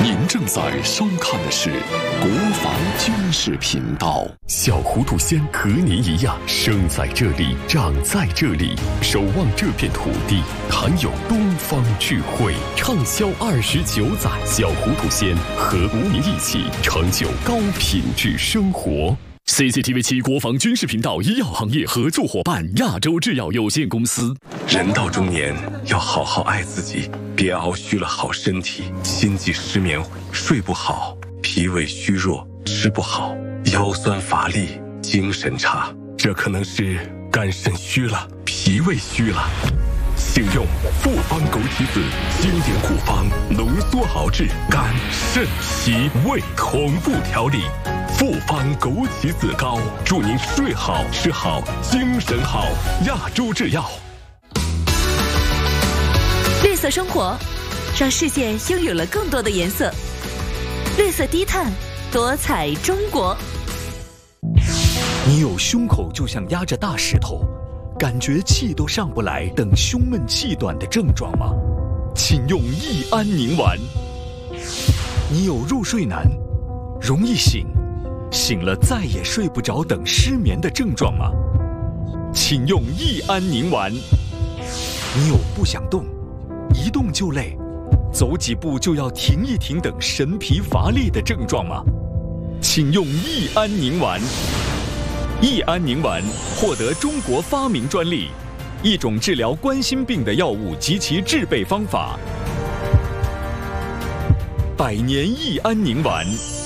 您正在收看的是国防军事频道。小糊涂仙和您一样，生在这里，长在这里，守望这片土地，含有东方智慧，畅销29载。小糊涂仙和无名一起，成就高品质生活。CCTV7 国防军事频道医药行业合作伙伴亚洲制药有限公司。 人到中年，要好好爱自己，别熬虚了好身体，心悸失眠，睡不好，脾胃虚弱，吃不好，腰酸乏力，精神差，这可能是肝肾虚了，脾胃虚了。请用复方枸杞子经典护方，浓缩熬制肝肾脾胃同步调理。复方枸杞子膏，祝您睡好吃好精神好。亚洲制药。 绿色生活，让世界拥有了更多的颜色。绿色低碳，多彩中国。 你有胸口就像压着大石头，感觉气都上不来，等胸闷气短的症状吗？请用益安宁丸。你有入睡难，容易醒，醒了再也睡不着等失眠的症状吗？请用益安宁丸。你有不想动，一动就累，走几步就要停一停等神疲乏力的症状吗？请用益安宁丸。益安宁丸获得中国发明专利，一种治疗冠心病的药物及其制备方法。百年益安宁丸。